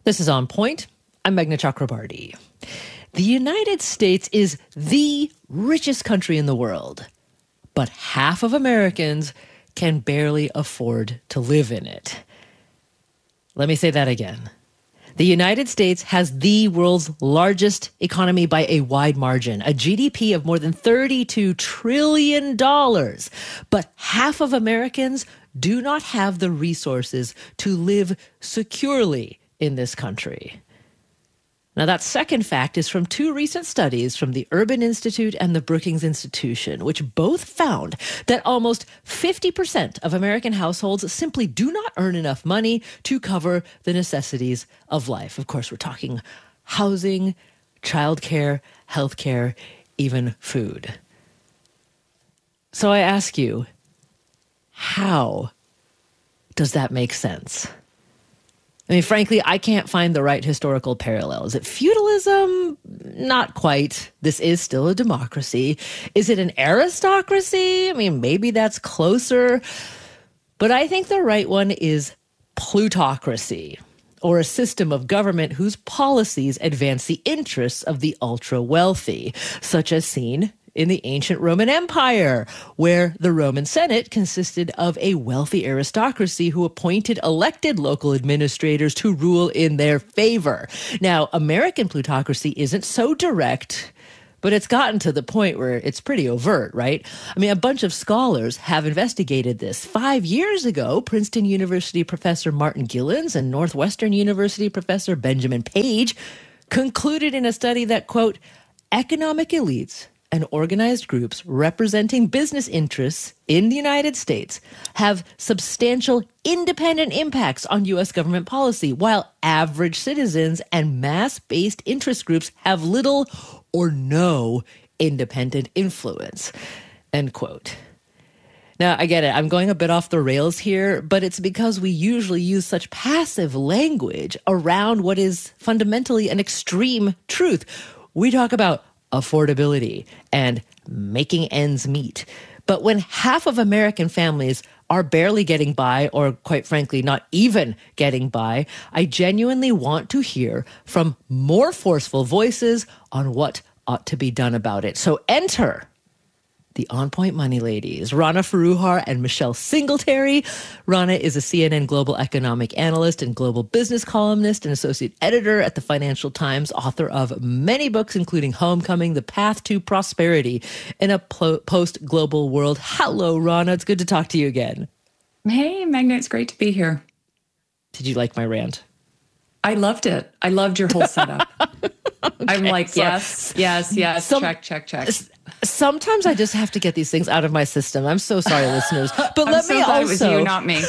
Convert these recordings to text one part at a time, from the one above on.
This is On Point. I'm Meghna Chakrabarti. The United States is the richest country in the world, but half of Americans can barely afford to live in it. Let me say that again. The United States has the world's largest economy by a wide margin, a GDP of more than $32 trillion. But half of Americans do not have the resources to live securely in this country. Now, that second fact is from two recent studies from the Urban Institute and the Brookings Institution, which both found that almost 50% of American households simply do not earn enough money to cover the necessities of life. Of course, we're talking housing, childcare, healthcare, even food. So I ask you, how does that make sense? I mean, frankly, I can't find the right historical parallel. Is it feudalism? Not quite. This is still a democracy. Is it an aristocracy? I mean, maybe that's closer. But I think the right one is plutocracy, or a system of government whose policies advance the interests of the ultra-wealthy, such as seen in the ancient Roman Empire, where the Roman Senate consisted of a wealthy aristocracy who appointed elected local administrators to rule in their favor. Now, American plutocracy isn't so direct, but it's gotten to the point where it's pretty overt, right? I mean, a bunch of scholars have investigated this. 5 years ago, Princeton University professor Martin Gilens and Northwestern University professor Benjamin Page concluded in a study that, quote, economic elites and organized groups representing business interests in the United States have substantial independent impacts on U.S. government policy, while average citizens and mass-based interest groups have little or no independent influence, end quote. Now, I get it. I'm going a bit off the rails here, but it's because we usually use such passive language around what is fundamentally an extreme truth. We talk about affordability and making ends meet. But when half of American families are barely getting by, or quite frankly, not even getting by, I genuinely want to hear from more forceful voices on what ought to be done about it. So enter the On Point Money Ladies, Rana Foroohar and Michelle Singletary. Rana is a CNN global economic analyst and global business columnist and associate editor at the Financial Times, author of many books, including Homecoming, The Path to Prosperity in a Post-Global World. Hello, Rana. It's good to talk to you again. Hey, Meghna. It's great to be here. Did you like my rant? I loved it. I loved your whole setup. Okay, I'm like, so, yes, check. Sometimes I just have to get these things out of my system. I'm so sorry, listeners. But let me also... it was you, not me.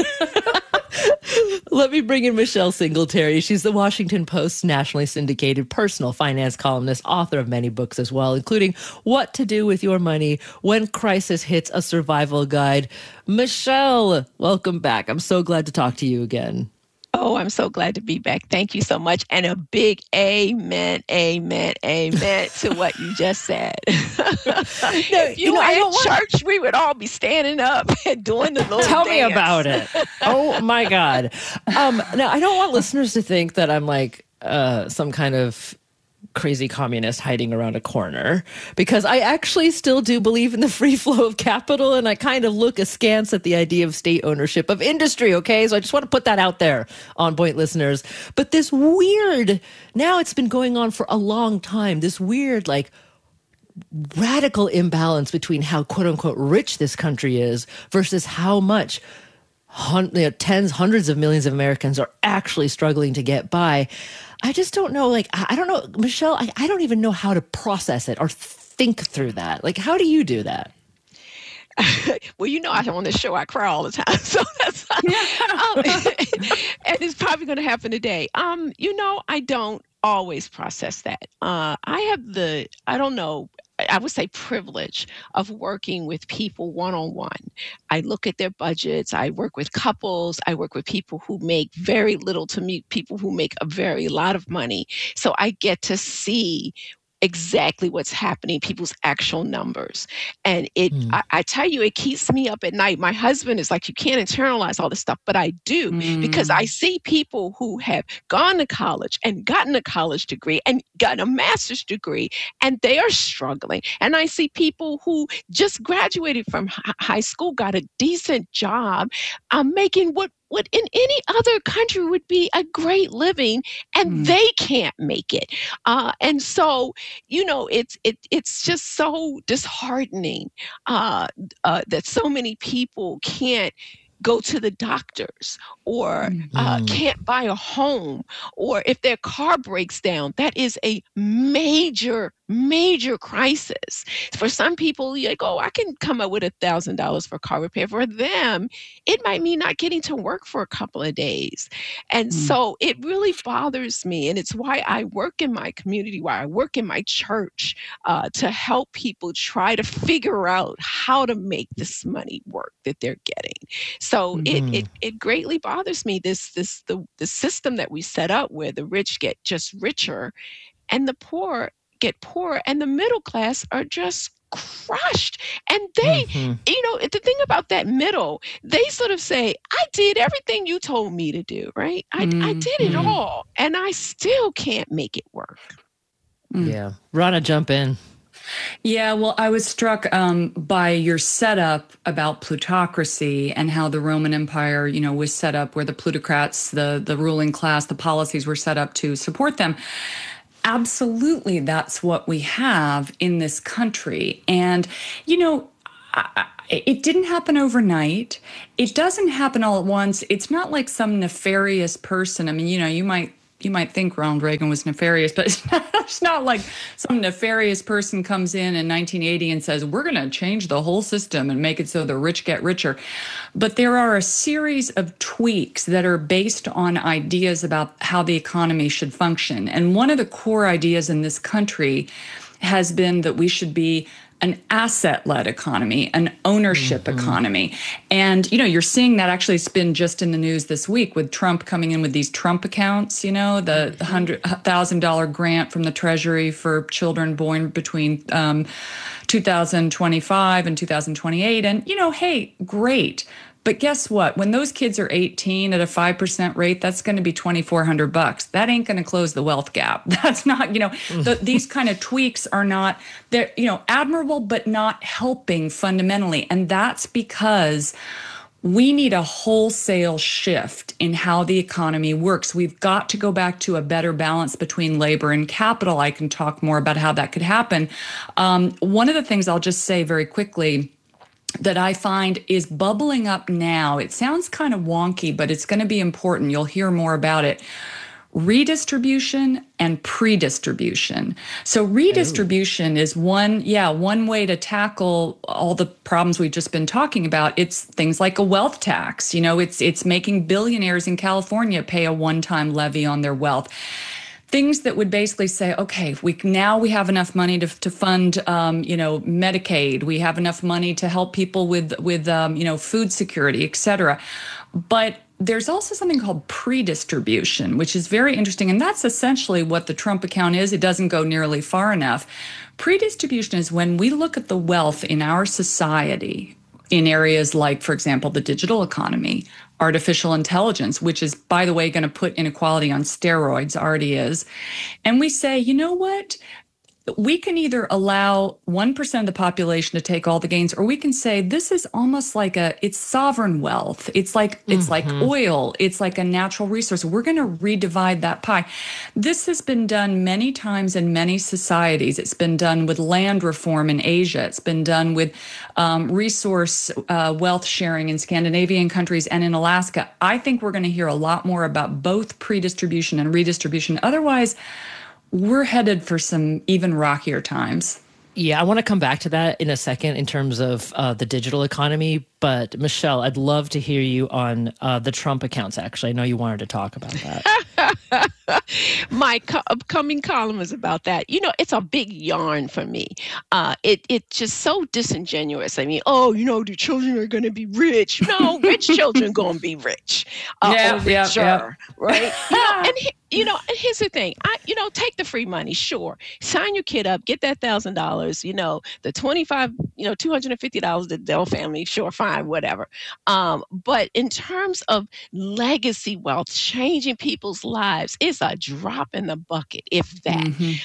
Let me bring in Michelle Singletary. She's the Washington Post's nationally syndicated personal finance columnist, author of many books as well, including What to Do with Your Money When Crisis Hits, a Survival Guide. Michelle, welcome back. I'm so glad to talk to you again. Oh, I'm so glad to be back. Thank you so much. And a big amen to what you just said. If you were at church, we would all be standing up and doing the little Tell dance. me about it. Oh, my God. Now, I don't want listeners to think that I'm like some kind of crazy communist hiding around a corner, because I actually still do believe in the free flow of capital, and I kind of look askance at the idea of state ownership of industry, okay? So I just want to put that out there, On Point listeners. But this weird, now it's been going on for a long time, this weird, like, radical imbalance between how quote-unquote rich this country is versus how much tens, hundreds of millions of Americans are actually struggling to get by. I just don't know, like, I don't know, Michelle, I don't even know how to process it or think through that. Like, how do you do that? Well, you know, on this show, I cry all the time. So that's, and it's probably going to happen today. I don't always process that. I have I would say privilege of working with people one-on-one. I look at their budgets. I work with couples. I work with people who make very little to meet people who make a very lot of money. So I get to see exactly what's happening, people's actual numbers. And Mm. I tell you, it keeps me up at night. My husband is like, you can't internalize all this stuff, but I do, because I see people who have gone to college and gotten a college degree and gotten a master's degree, and they are struggling. And I see people who just graduated from high school, got a decent job, making what in any other country would be a great living, and they can't make it. And so, it's just so disheartening that so many people can't go to the doctors, or can't buy a home, or if their car breaks down. That is a major crisis. For some people, you go, I can come up with $1,000 for car repair. For them, it might mean not getting to work for a couple of days. And so it really bothers me. And it's why I work in my community, why I work in my church, to help people try to figure out how to make this money work that they're getting. So it greatly bothers me, the system that we set up, where the rich get just richer and the poor get poorer, and the middle class are just crushed. And they, the thing about that middle, they sort of say, I did everything you told me to do, right? I did it all, and I still can't make it work. Yeah. Rana, jump in. Yeah, well, I was struck by your setup about plutocracy and how the Roman Empire, was set up where the plutocrats, the ruling class, the policies were set up to support them. Absolutely, that's what we have in this country. And, it didn't happen overnight. It doesn't happen all at once. It's not like some nefarious person. I mean, you might think Ronald Reagan was nefarious, but it's not like some nefarious person comes in 1980 and says, we're going to change the whole system and make it so the rich get richer. But there are a series of tweaks that are based on ideas about how the economy should function. And one of the core ideas in this country has been that we should be an asset-led economy, an ownership economy. And, you're seeing that actually it's been just in the news this week with Trump coming in with these Trump accounts, the $100,000 grant from the Treasury for children born between 2025 and 2028. And, hey, great. But guess what? When those kids are 18 at a 5% rate, that's going to be $2,400. That ain't going to close the wealth gap. That's not, these kind of tweaks are not, they're, admirable, but not helping fundamentally. And that's because we need a wholesale shift in how the economy works. We've got to go back to a better balance between labor and capital. I can talk more about how that could happen. One of the things I'll just say very quickly that I find is bubbling up now. It sounds kind of wonky, but it's going to be important. You'll hear more about it. Redistribution and predistribution. So redistribution is one way to tackle all the problems we've just been talking about. It's things like a wealth tax. It's making billionaires in California pay a one-time levy on their wealth. Things that would basically say, okay, we have enough money to fund, Medicaid. We have enough money to help people with food security, et cetera. But there's also something called predistribution, which is very interesting. And that's essentially what the Trump account is. It doesn't go nearly far enough. Predistribution is when we look at the wealth in our society in areas like, for example, the digital economy, artificial intelligence, which is, by the way, going to put inequality on steroids, already is. And we say, you know what? We can either allow 1% of the population to take all the gains, or we can say this is almost like it's sovereign wealth. It's like oil. It's like a natural resource. We're going to redivide that pie. This has been done many times in many societies. It's been done with land reform in Asia. It's been done with resource wealth sharing in Scandinavian countries and in Alaska. I think we're going to hear a lot more about both predistribution and redistribution. Otherwise, we're headed for some even rockier times. Yeah, I want to come back to that in a second in terms of the digital economy. But Michelle, I'd love to hear you on the Trump accounts, actually. I know you wanted to talk about that. My upcoming column is about that. It's a big yarn for me. It's just so disingenuous. I mean, the children are going to be rich. No, rich children going to be rich. Or richer, right? And here's the thing. Take the free money. Sure, sign your kid up. Get that $1,000. The $250 the Dell family. Sure, fine, whatever. But in terms of legacy wealth, changing people's lives, it's a drop in the bucket, if that.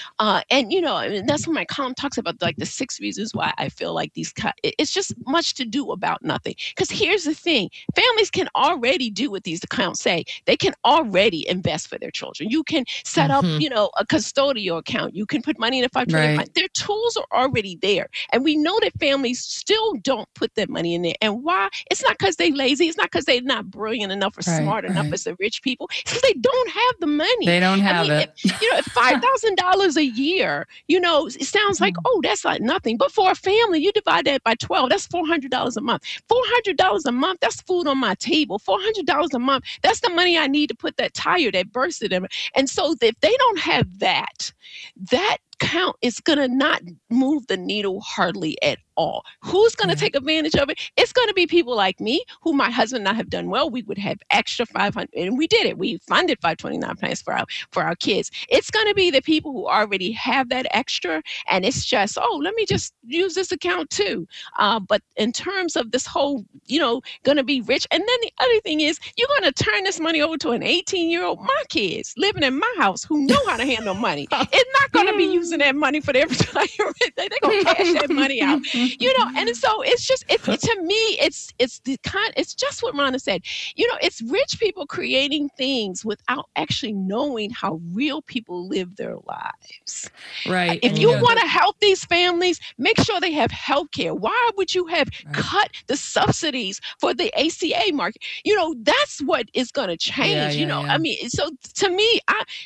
And that's when my column talks about like the 6 reasons why I feel like it's just much to do about nothing. Because here's the thing, families can already do what these accounts say. They can already invest for their children. You can set up, a custodial account. You can put money in a 529 fund. Their tools are already there. And we know that families still don't put that money in there. And why? It's not because they're lazy. It's not because they're not brilliant enough or smart enough as the rich people. It's because they don't have the money. They don't have it. If $5,000 a year, it sounds like, that's like nothing. But for a family, you divide that by 12, that's $400 a month. $400 a month, that's food on my table. $400 a month, that's the money I need to put that tire that bursted them. And so if they don't have that count is going to not move the needle hardly at all. Who's going to take advantage of it? It's going to be people like me, who my husband and I have done well. We would have extra 500, and we did it. We funded 529 plans for our kids. It's going to be the people who already have that extra, and it's just, let me just use this account too. But in terms of this whole, going to be rich, and then the other thing is, you're going to turn this money over to an 18-year-old, my kids living in my house who know how to handle money. It's not going to be using that money for their retirement. They're going to cash that money out. And so it's just, to me, it's just what Ronna said. It's rich people creating things without actually knowing how real people live their lives. Right. If you want to help these families, make sure they have health care. Why would you have cut the subsidies for the ACA market? That's what is going to change. I mean, so to me,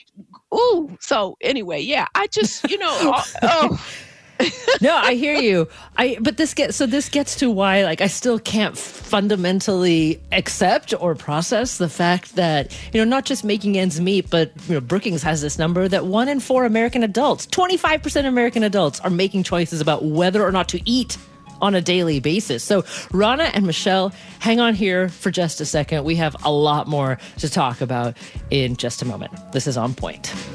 so anyway, I just, No, I hear you. But this gets to why, like, I still can't fundamentally accept or process the fact that, not just making ends meet, but Brookings has this number that 1 in 4 American adults, 25% of American adults, are making choices about whether or not to eat on a daily basis. So Ronna and Michelle, hang on here for just a second. We have a lot more to talk about in just a moment. This is On Point.